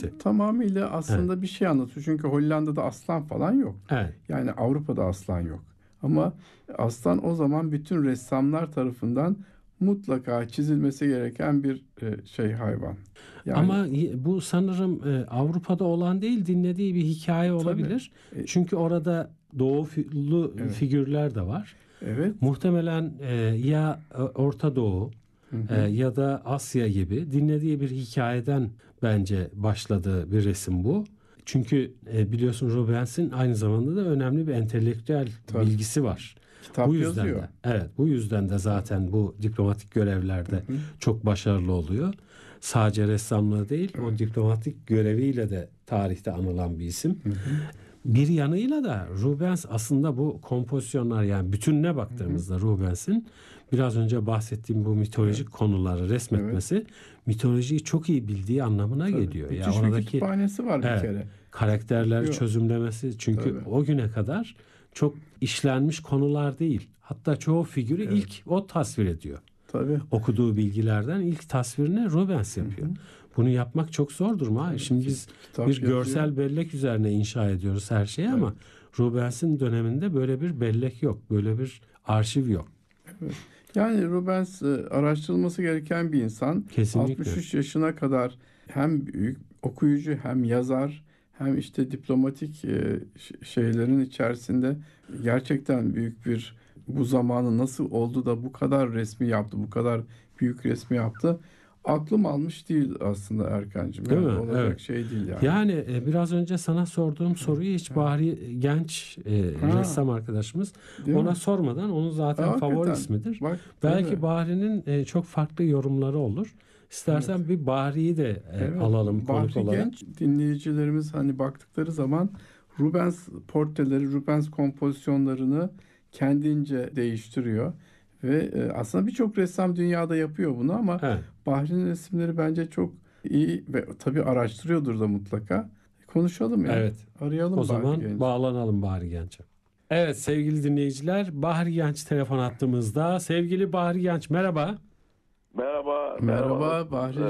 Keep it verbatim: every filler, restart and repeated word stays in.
hikayesi. Tamamıyla aslında Evet. bir şey anlatıyor. Çünkü Hollanda'da aslan falan yok. Evet. Yani Avrupa'da aslan yok. Ama aslan o zaman bütün ressamlar tarafından mutlaka çizilmesi gereken bir e, şey hayvan. Yani, Ama bu sanırım e, Avrupa'da olan değil, dinlediği bir hikaye olabilir. E, Çünkü orada doğulu Evet. figürler de var. Evet. Muhtemelen e, ya Orta Doğu Hı hı. e, ya da Asya gibi dinlediği bir hikayeden bence başladığı bir resim bu. Çünkü e, biliyorsun Rubens'in aynı zamanda da önemli bir entelektüel Tabii. bilgisi var. Kitap Bu yüzden yazıyor. de evet bu yüzden de zaten bu diplomatik görevlerde Hı hı. çok başarılı oluyor. Sadece ressamlığı değil, o Evet. diplomatik göreviyle de tarihte anılan bir isim. Hı hı. Bir yanıyla da Rubens aslında bu kompozisyonlar, yani bütününe baktığımızda Rubens'in biraz önce bahsettiğim bu mitolojik Evet. konuları resmetmesi mitolojiyi çok iyi bildiği anlamına Tabii. geliyor. Ya Müthiş bir oradaki kütüphanesi var bir evet, kere. karakterleri Okuyor. çözümlemesi, çünkü Tabii. o güne kadar çok işlenmiş konular değil. Hatta çoğu figürü Evet. ilk o tasvir ediyor. Tabii. Okuduğu bilgilerden ilk tasvirini Rubens yapıyor. Hı hı. Bunu yapmak çok zordur mu? Tabii. Şimdi Ki- biz kitap bir yazıyor. görsel bellek üzerine inşa ediyoruz her şeyi ama Evet. Rubens'in döneminde böyle bir bellek yok. Böyle bir arşiv yok. Evet. Yani Rubens e, araştırılması gereken bir insan. Kesinlikle. altmış üç yaşına kadar hem büyük okuyucu hem yazar hem işte diplomatik e, ş- şeylerin içerisinde gerçekten büyük bir, bu zamanı nasıl oldu da bu kadar resmi yaptı, bu kadar büyük resmi yaptı. Aklım almış değil aslında Erkancığım. Değil Yani mi? olacak Evet. şey değil yani. Yani e, biraz önce sana sorduğum soruyu hiç Bahri Genç e, Ha. ressam arkadaşımız Değil ona mi? sormadan, onun zaten Ha, favori hakikaten. ismidir. Bak, Belki tabii. Bahri'nin e, çok farklı yorumları olur. İstersen Evet. bir Bahri'yi de e, Evet, alalım konuk Bahri olarak. Genç dinleyicilerimiz hani baktıkları zaman Rubens portreleri, Rubens kompozisyonlarını kendince değiştiriyor. Ve e, aslında birçok ressam dünyada yapıyor bunu ama Evet. Bahri'nin resimleri bence çok iyi ve tabii araştırıyordur da mutlaka. Konuşalım ya. Evet. Arayalım O Bahri zaman Genç'i. bağlanalım Bahri Genç'e. Evet sevgili dinleyiciler, Bahri Genç telefon attığımızda. Sevgili Bahri Genç, merhaba. Merhaba, merhaba. Merhaba Bahri